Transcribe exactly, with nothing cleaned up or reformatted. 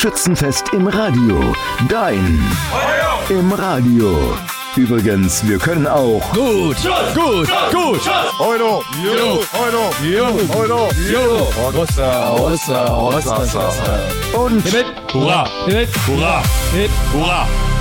Schützenfest im Radio. Dein Feuer im Radio. Übrigens, wir können auch gut, gut, gut. Euro, Euro, Euro, Euro, Euro. Rossa, Rossa, Rossa, Rossa. Und Hurra, hurra, hurra.